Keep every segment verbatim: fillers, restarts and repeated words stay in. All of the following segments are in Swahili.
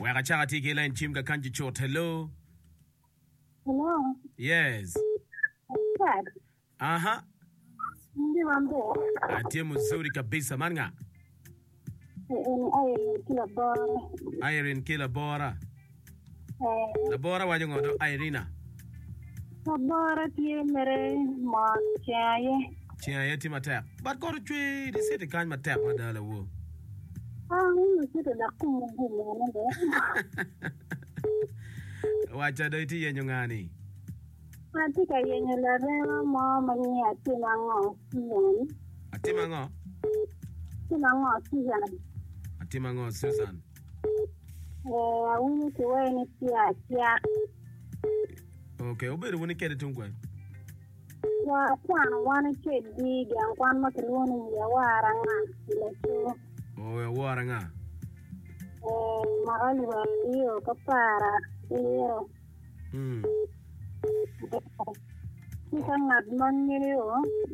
Waka chaka tiki line chim ka kanji chot. Hello. Hello. Yes. Dad. Aha. Ndi mambo. Atie mzuri kabisa manga. Ni Irene kila bora. Irene kila bora. Eh. La bora wajongodo Irina. Bora tie mere ma chaye. Chia yeti matap. But go to tree, they say the kind matap madala wo. Ah, ni sito da kumungu nende. Wacha do iti yenyo ngani. Atika yenye la rema ma mani atina ngo siyan. Atima ngo? Atina ngo siyan. Atima ngo Susan. Eh, wini kiwe ni tia tia. Okay, obere woni kede tungwe. Wa kwan wana che diga kwan makalwoni ya waranga ile cho. Oh, ya waranga. Eh, magali wa iyo kapara iyo. Hmm. Kita ngadman niyo.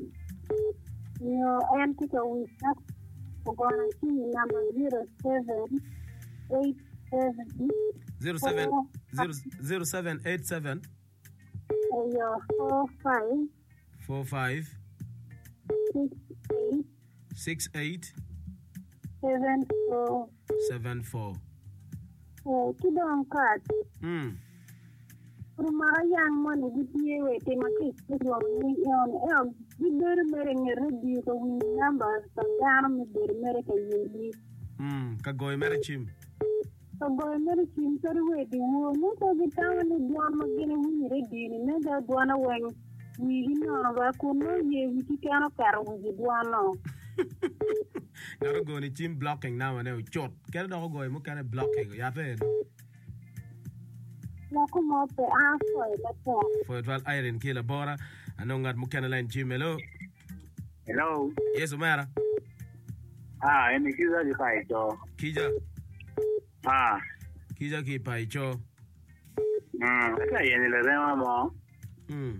Yo antika wisa. Ugona chini number zero seven eight seven. Zero seven zero zero seven eight seven. Yo four five. Four five. Six eight. Six eight. Seven four. Seven four. Eh, kidong kat. Hmm. Rumah yang mana dia wete makis itu ni yang yang diber mereng redi ko number sangana me ber mereka yeli. Hmm. Kagoy merechim. So boy mere chim sari wete wo no ko bitawa ni duan magene wi redi ni ne da duana wen wi no ba ko no ye wi ti kana karo wi duano. Garo go ni chim blocking now and chot. Kere do go mo kere blocking. Ya fe. La ko mo pe a so la ko. For it well Irene kila bora. Anongat mo kene line chim hello. Hello. Yes, Omara. Ah, emi kiza di paito. Kija. Ah. Kija ki paicho. Hmm, esa yene le rema mo. Hmm.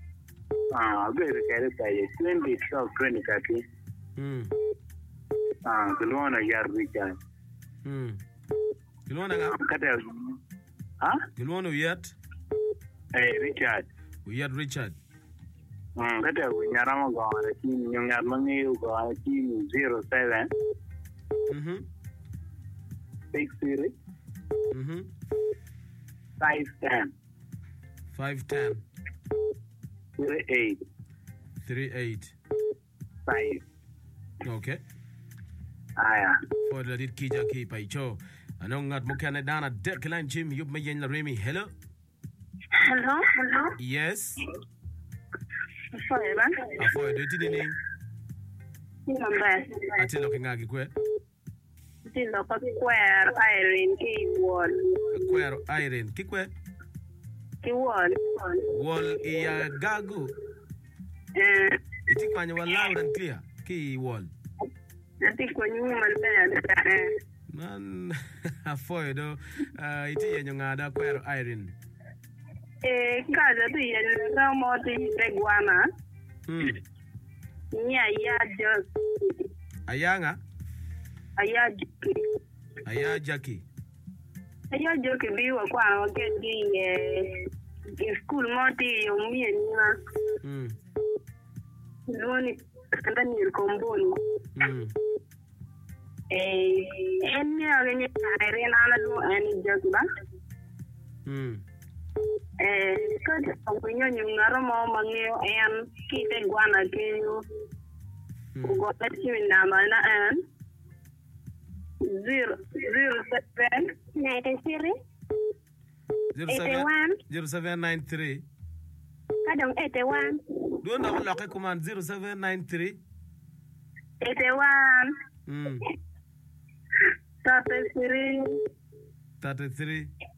Ah, bere kere paye. twenty stock twenty kaki. Hmm. Ah, kulwana yar Richard. Hmm. Kilwana nga? Kata. Ah? Kilwana uyat? Eh, Richard. Uyat Richard. Hmm, kata unyarama go ara team nyongar mangi go ara team zero seven. Mhm. Six zero. Mhm. Five ten. five ten. Three eight. three eight. Five. Okay. Aya. For the dit kija ki paicho. Anongat mo kene dana decline chim yup me yen la remi. Hello? Hello, hello. Yes. Sorry, man. Afo do ti ni. Number. Ati looking agi kwe. Dilo pa square Irene ki wall. Kwero Irene kikwe. Ki wall. Wall iya gagu. Eh, Iti kwanya wa loud and clear. Ki wall. nanti ko nyuma ndaya eh. Man afo do iti yenyo ngada kwero Irene. Eh, kaza tu ya na mo tu tegwana. Hmm. Nya ya just Ayanga? aya Aya Jackie. aya joke biwa kwa wakendi eh school moti yo mie nina. Hmm. Loni ndani komboni. Hmm. Eh, enne agenye Irene ana do ani joke ba. Hmm. Eh, kada kunyo nyungaro mo mangyo en kite gwana kenyo. Ugo tati minamba na en zero zero seven nine three eighty one zero seven nine three. kadang eighty one Do na ko loke command zero seven nine three. eighty one Hmm. thirty three thirty-three.